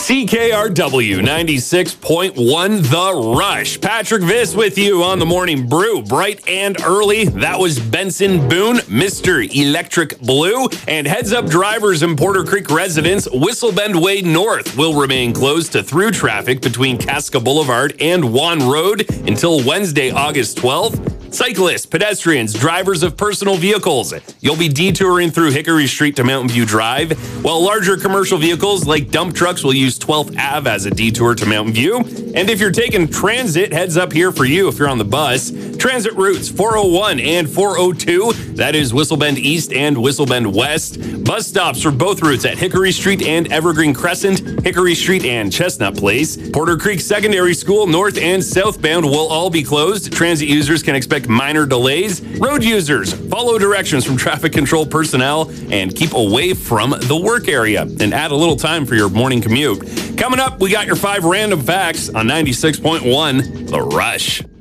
CKRW 96.1 The Rush. Patrick Viss with you on the Morning Brew. Bright and early. That was Benson Boone, Mr. Electric Blue. And heads up drivers and Porter Creek residents, Whistle Bend Way North will remain closed to through traffic between Casca Boulevard and Juan Road until Wednesday, August 12th. Cyclists, pedestrians, drivers of personal vehicles, you'll be detouring through Hickory Street to Mountain View Drive, while larger commercial vehicles like dump trucks will use 12th Ave as a detour to Mountain View. And if you're taking transit, heads up here for you if you're on the bus. Transit routes 401 and 402, that is Whistle Bend East and Whistle Bend West. Bus stops for both routes at Hickory Street and Evergreen Crescent, Hickory Street and Chestnut Place. Porter Creek Secondary School, north and southbound, will all be closed. Transit users can expect minor delays. Road users, follow directions from traffic control personnel and keep away from the work area and add a little time for your morning commute. Coming up, we got your 5 random facts on 96.1 The Rush.